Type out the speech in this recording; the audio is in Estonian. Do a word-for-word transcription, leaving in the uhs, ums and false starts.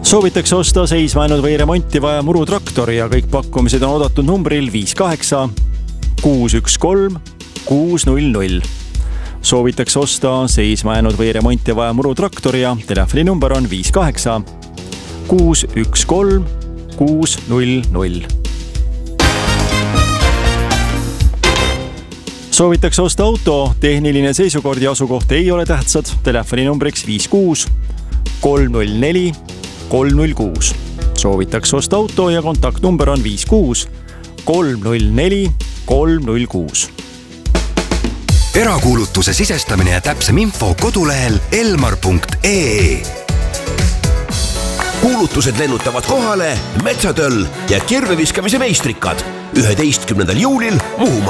Soovitakse osta seisma jäänud või remonti vaja murutraktori ja kõik pakkumised on oodatud numbril viis kaheksa kuus üks kolm kuus null null. Soovitakse osta seisma jäänud või remonti vaja murutraktori ja telefoni number on viis kaheksa kuus üks kolm kuus null null. Soovitakse osta auto, tehniline seisukord ja asukoht ei ole tähtsad. Telefoni numbriks viis kuus kolm null neli kolm null kuus. Soovitakse osta auto ja kontaktnumber on viis kuus kolm null neli kolm null kuus. Erakuulutuse sisestamine ja täpsem info kodulehel elmar punkt ee. Kuulutused lennutavad kohale Metsatöll ja kirveviskamise meistrikad üheteistkümnendal juulil Muhumaa.